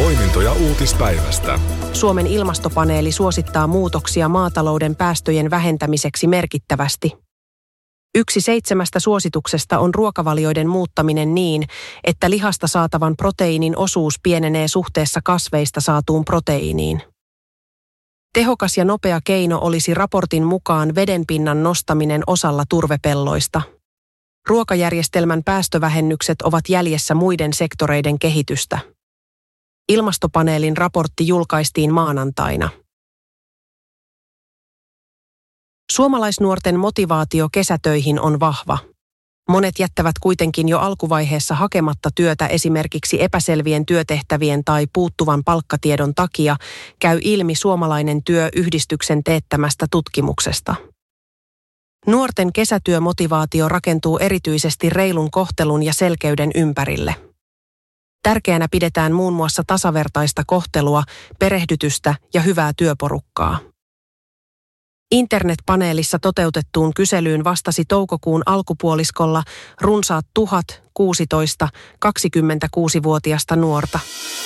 Poimintoja uutispäivästä. Suomen ilmastopaneeli suosittaa muutoksia maatalouden päästöjen vähentämiseksi merkittävästi. 1 7 suosituksesta on ruokavalioiden muuttaminen niin, että lihasta saatavan proteiinin osuus pienenee suhteessa kasveista saatuun proteiiniin. Tehokas ja nopea keino olisi raportin mukaan vedenpinnan nostaminen osalla turvepelloista. Ruokajärjestelmän päästövähennykset ovat jäljessä muiden sektoreiden kehitystä. Ilmastopaneelin raportti julkaistiin maanantaina. Suomalaisnuorten motivaatio kesätöihin on vahva. Monet jättävät kuitenkin jo alkuvaiheessa hakematta työtä esimerkiksi epäselvien työtehtävien tai puuttuvan palkkatiedon takia, käy ilmi Suomalainen työ-yhdistyksen teettämästä tutkimuksesta. Nuorten kesätyömotivaatio rakentuu erityisesti reilun kohtelun ja selkeyden ympärille. Tärkeänä pidetään muun muassa tasavertaista kohtelua, perehdytystä ja hyvää työporukkaa. Internetpaneelissa toteutettuun kyselyyn vastasi toukokuun alkupuoliskolla runsaat 16–26-vuotiasta nuorta.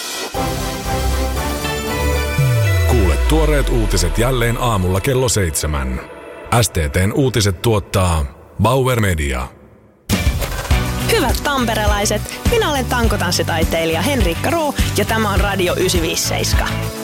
Kuule tuoreet uutiset jälleen aamulla kello 7. STT:n uutiset tuottaa Bauer Media. Hyvät tamperelaiset, minä olen tankotanssitaiteilija Henriikka Roo ja tämä on Radio 957.